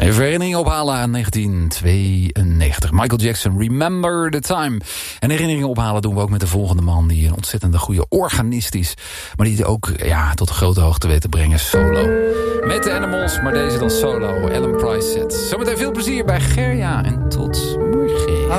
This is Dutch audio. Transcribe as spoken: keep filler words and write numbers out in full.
Even herinneringen ophalen aan negentien tweeënnegentig. Michael Jackson, Remember the Time. En herinneringen ophalen doen we ook met de volgende man... die een ontzettende goede organist is. Maar die het ook ja, tot een grote hoogte weet te brengen. Solo. Met de Animals, maar deze dan solo. Alan Price set. Zometeen veel plezier bij Gerja. En tot